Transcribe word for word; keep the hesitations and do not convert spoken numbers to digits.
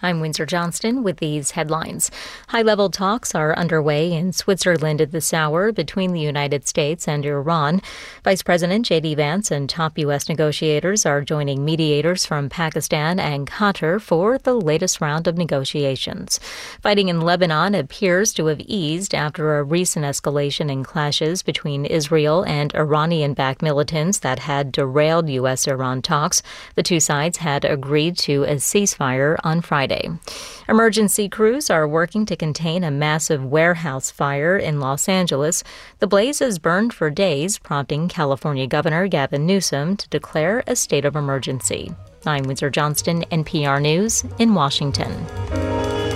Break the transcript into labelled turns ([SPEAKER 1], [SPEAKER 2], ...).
[SPEAKER 1] I'm Windsor Johnston with these headlines. High-level talks are underway in Switzerland at this hour between the United States and Iran. Vice President J D Vance and top U S negotiators are joining mediators from Pakistan and Qatar for the latest round of negotiations. Fighting in Lebanon appears to have eased after a recent escalation in clashes between Israel and Iranian-backed militants that had derailed U S Iran talks. The two sides had agreed to a ceasefire on Friday. Emergency crews are working to contain a massive warehouse fire in Los Angeles. The blaze has burned for days, prompting California Governor Gavin Newsom to declare a state of emergency. I'm Windsor Johnston, N P R News in Washington.